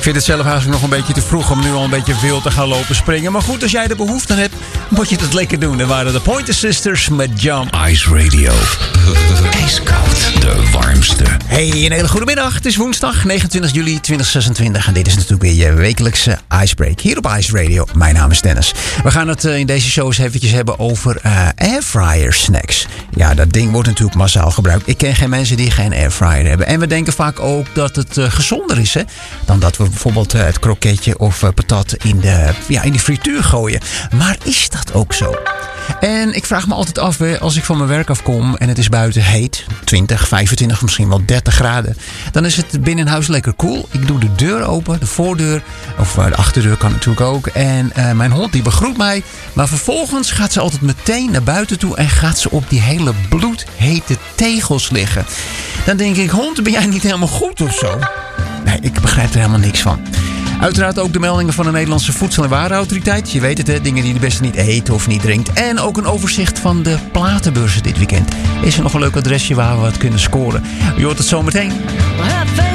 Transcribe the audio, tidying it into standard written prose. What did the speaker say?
Ik vind het zelf eigenlijk nog een beetje te vroeg om nu al een beetje veel te gaan lopen springen. Maar goed, als jij de behoefte hebt, moet je het lekker doen. Dat waren de Pointer Sisters met Jump. Ice Radio. IJskoud. De warmste. Hey, een hele goede middag. Het is woensdag 29 juli 2026. En dit is natuurlijk weer je wekelijkse Icebreak. Hier op Ice Radio. Mijn naam is Dennis. We gaan het in deze show eens eventjes hebben over airfryer snacks. Ja, dat ding wordt natuurlijk massaal gebruikt. Ik ken geen mensen die geen airfryer hebben. En we denken vaak ook dat het gezonder is, hè, dan dat we bijvoorbeeld het kroketje of patat in de frituur gooien. Maar is dat ook zo? En ik vraag me altijd af, als ik van mijn werk afkom en het is buiten heet, 20, 25, misschien wel 30 graden, dan is het binnen in huis lekker koel. Ik doe de deur open, de voordeur, of de achterdeur kan natuurlijk ook. En mijn hond die begroet mij, maar vervolgens gaat ze altijd meteen naar buiten toe en gaat ze op die hele bloedhete tegels liggen. Dan denk ik, hond, ben jij niet helemaal goed of zo? Nee, ik begrijp er helemaal niks van. Uiteraard ook de meldingen van de Nederlandse Voedsel- en Warenautoriteit. Je weet het, hè, dingen die je best niet eet of niet drinkt. En ook een overzicht van de platenbeurzen dit weekend. Is er nog een leuk adresje waar we wat kunnen scoren? Je hoort het zo meteen.